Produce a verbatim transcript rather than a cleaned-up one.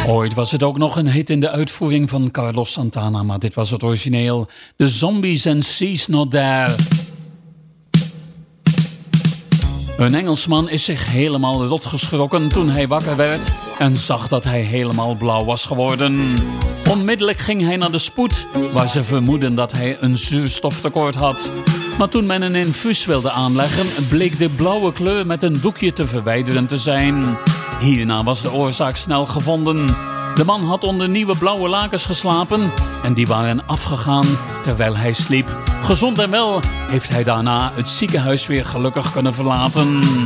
Ooit was het ook nog een hit in de uitvoering van Carlos Santana, maar dit was het origineel. The Zombies and She's Not There. Een Engelsman is zich helemaal rot geschrokken toen hij wakker werd en zag dat hij helemaal blauw was geworden. Onmiddellijk ging hij naar de spoed, waar ze vermoeden dat hij een zuurstoftekort had. Maar toen men een infuus wilde aanleggen, bleek de blauwe kleur met een doekje te verwijderen te zijn. Hierna was de oorzaak snel gevonden. De man had onder nieuwe blauwe lakens geslapen en die waren afgegaan terwijl hij sliep. Gezond en wel heeft hij daarna het ziekenhuis weer gelukkig kunnen verlaten.